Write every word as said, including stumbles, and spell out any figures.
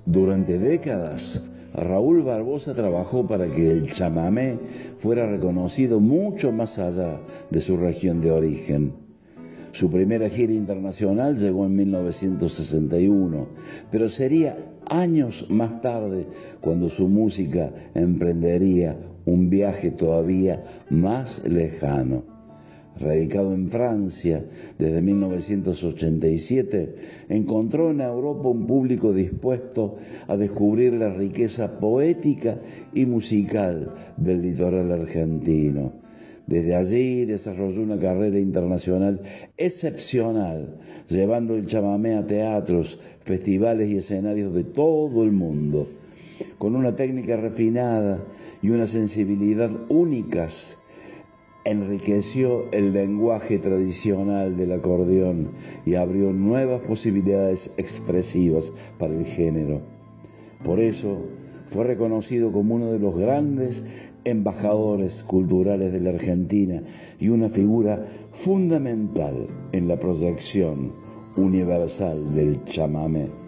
Durante décadas, Raúl Barbosa trabajó para que el chamamé fuera reconocido mucho más allá de su región de origen. Su primera gira internacional llegó en mil novecientos sesenta y uno, pero sería años más tarde cuando su música emprendería un viaje todavía más lejano. Radicado en Francia desde mil novecientos ochenta y siete, encontró en Europa un público dispuesto a descubrir la riqueza poética y musical del litoral argentino. Desde allí desarrolló una carrera internacional excepcional, llevando el chamamé a teatros, festivales y escenarios de todo el mundo. Con una técnica refinada y una sensibilidad únicas, enriqueció el lenguaje tradicional del acordeón y abrió nuevas posibilidades expresivas para el género. Por eso fue reconocido como uno de los grandes embajadores culturales de la Argentina y una figura fundamental en la proyección universal del chamamé.